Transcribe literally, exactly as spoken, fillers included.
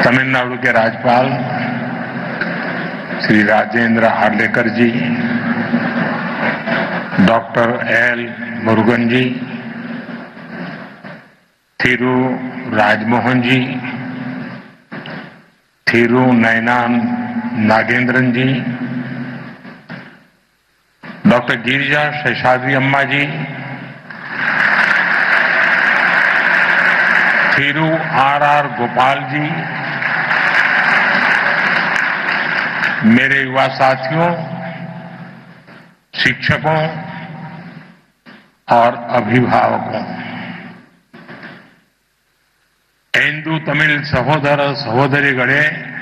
तमिलनाडु के राज्यपाल श्री राजेंद्र आर्लेकर जी, doctor L Murugan जी, थिरू राजमोहन जी, थिरू नयनान नागेंद्रन जी, doctor Girija Seshadri अम्मा जी, थिरू आर आर गोपाल जी, मेरे युवा साथियों, शिक्षकों और अभिभावकों, हिंदू तमिल सहोदर सहोदरीगळे